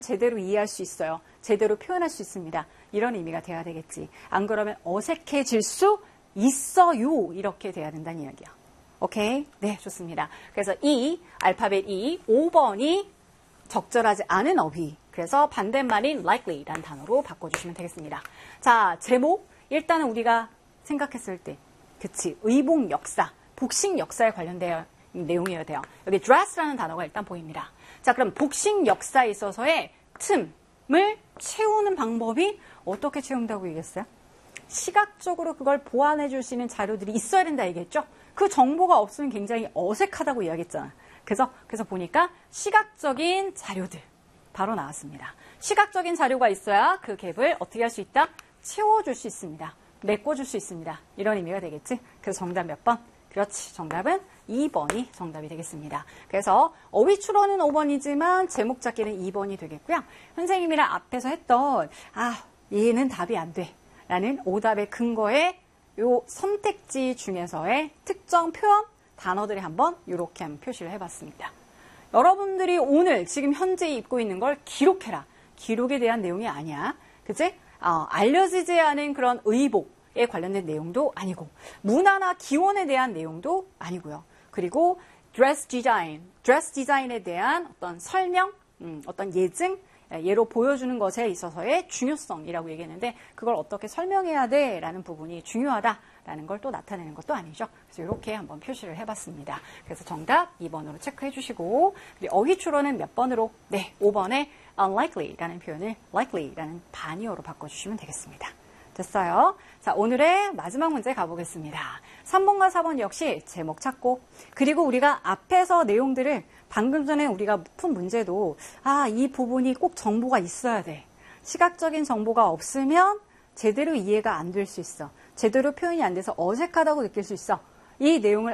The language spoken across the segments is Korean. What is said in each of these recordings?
제대로 이해할 수 있어요. 제대로 표현할 수 있습니다. 이런 의미가 돼야 되겠지. 안 그러면 어색해질 수 있어요. 이렇게 돼야 된다는 이야기야. 오케이? 네, 좋습니다. 그래서 알파벳 5번이 적절하지 않은 어휘. 그래서 반대말인 likely라는 단어로 바꿔주시면 되겠습니다. 자, 제목. 일단은 우리가 생각했을 때, 그치, 의복 역사, 복식 역사에 관련된 내용이어야 돼요. 여기 dress라는 단어가 일단 보입니다. 자, 그럼 복식 역사에 있어서의 틈을 채우는 방법이 어떻게 채운다고 얘기했어요? 시각적으로 그걸 보완해 줄 수 있는 자료들이 있어야 된다 얘기했죠? 그 정보가 없으면 굉장히 어색하다고 이야기했잖아. 그래서 보니까 시각적인 자료들 바로 나왔습니다. 시각적인 자료가 있어야 그 갭을 어떻게 할 수 있다? 채워줄 수 있습니다. 메꿔줄 수 있습니다. 이런 의미가 되겠지? 그래서 정답 몇 번? 그렇지. 정답은 2번이 정답이 되겠습니다. 그래서 어휘 추론은 5번이지만 제목 잡기는 2번이 되겠고요. 선생님이랑 앞에서 했던 얘는 답이 안 돼 라는 오답의 근거에 요 선택지 중에서의 특정 표현 단어들이 한번 이렇게 한번 표시를 해봤습니다. 여러분들이 오늘 지금 현재 입고 있는 걸 기록해라. 기록에 대한 내용이 아니야. 그치? 알려지지 않은 그런 의복에 관련된 내용도 아니고 문화나 기원에 대한 내용도 아니고요. 그리고 드레스 디자인에 대한 어떤 설명, 어떤 예증, 예로 보여주는 것에 있어서의 중요성이라고 얘기했는데 그걸 어떻게 설명해야 돼라는 부분이 중요하다라는 걸 또 나타내는 것도 아니죠. 그래서 이렇게 한번 표시를 해봤습니다. 그래서 정답 2번으로 체크해 주시고 어휘 추론은 몇 번으로? 네, 5번에 unlikely라는 표현을 likely라는 반이어로 바꿔주시면 되겠습니다. 됐어요? 자, 오늘의 마지막 문제 가보겠습니다. 3번과 4번 역시 제목 찾고 그리고 우리가 앞에서 내용들을 방금 전에 우리가 푼 문제도 이 부분이 꼭 정보가 있어야 돼. 시각적인 정보가 없으면 제대로 이해가 안 될 수 있어. 제대로 표현이 안 돼서 어색하다고 느낄 수 있어. 이 내용을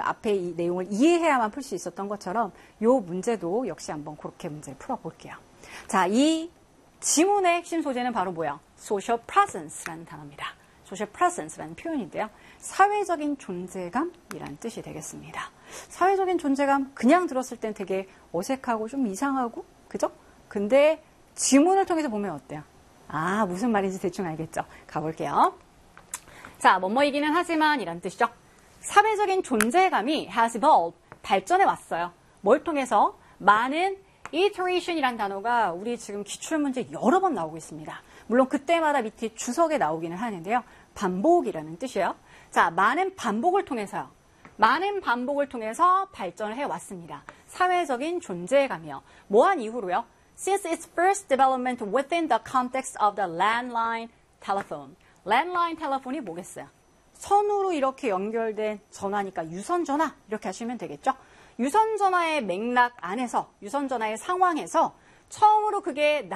이해해야만 풀 수 있었던 것처럼 이 문제도 역시 한번 그렇게 문제를 풀어볼게요. 자, 이 지문의 핵심 소재는 바로 뭐야? social presence라는 단어입니다. social presence라는 표현인데요. 사회적인 존재감이라는 뜻이 되겠습니다. 사회적인 존재감 그냥 들었을 땐 되게 어색하고 좀 이상하고 그죠? 근데 지문을 통해서 보면 어때요? 무슨 말인지 대충 알겠죠? 가볼게요. 자, 뭐뭐이기는 하지만 이란 뜻이죠. 사회적인 존재감이 has evolved, 발전해 왔어요. 뭘 통해서? 많은 iteration이란 단어가 우리 지금 기출문제 여러 번 나오고 있습니다. 물론 그때마다 밑에 주석에 나오기는 하는데요. 반복이라는 뜻이에요. 자, 많은 반복을 통해서요. 많은 반복을 통해서 발전을 해왔습니다. 사회적인 존재감이요. 뭐한 이후로요? Since its first development within the context of the landline telephone. landline telephone이 뭐겠어요? 선으로 이렇게 연결된 전화니까 유선전화 이렇게 하시면 되겠죠? 유선전화의 맥락 안에서 유선전화의 상황에서 처음으로 그게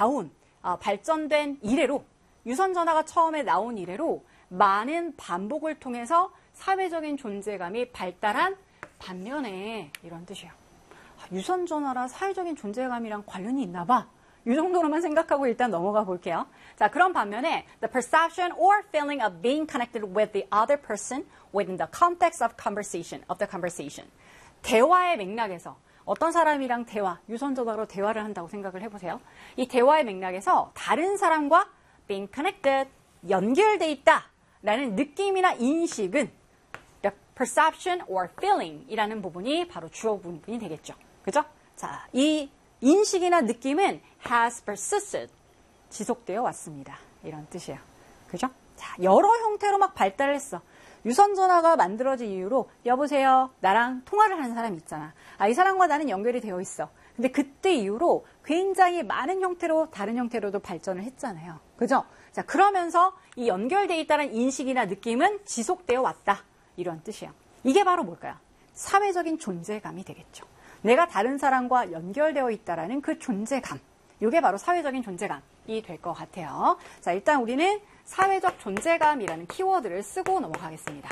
발전된 이래로 유선전화가 처음에 나온 이래로 많은 반복을 통해서 사회적인 존재감이 발달한 반면에 이런 뜻이에요. 유선전화라 사회적인 존재감이랑 관련이 있나 봐. 이 정도로만 생각하고 일단 넘어가 볼게요. 자, 그런 반면에 the perception or feeling of being connected with the other person within the context of the conversation. 대화의 맥락에서 어떤 사람이랑 유선전화로 대화를 한다고 생각을 해보세요. 이 대화의 맥락에서 다른 사람과 being connected, 연결돼 있다라는 느낌이나 인식은 the perception or feeling 이라는 부분이 바로 주어 부분이 되겠죠. 그죠? 자, 이 인식이나 느낌은 has persisted, 지속되어 왔습니다. 이런 뜻이에요. 그죠? 자, 여러 형태로 막 발달을 했어. 유선전화가 만들어진 이유로 여보세요, 나랑 통화를 하는 사람이 있잖아. 이 사람과 나는 연결이 되어 있어. 근데 그때 이후로 굉장히 많은 형태로 다른 형태로도 발전을 했잖아요. 그죠? 자, 그러면서 이 연결되어 있다는 인식이나 느낌은 지속되어 왔다. 이런 뜻이에요. 이게 바로 뭘까요? 사회적인 존재감이 되겠죠. 내가 다른 사람과 연결되어 있다라는 그 존재감. 이게 바로 사회적인 존재감이 될 것 같아요. 자, 일단 우리는 사회적 존재감이라는 키워드를 쓰고 넘어가겠습니다.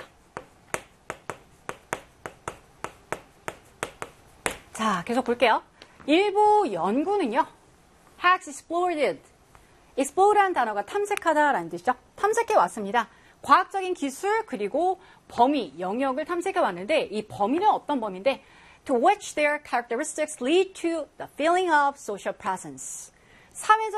자, 계속 볼게요. 일부 연구는요. has explored. explore라는 단어가 탐색하다라는 뜻이죠. 탐색해 왔습니다. 과학적인 기술 그리고 범위, 영역을 탐색해 왔는데 이 범위는 어떤 범위인데 to which their characteristics lead to the feeling of social presence. 사회적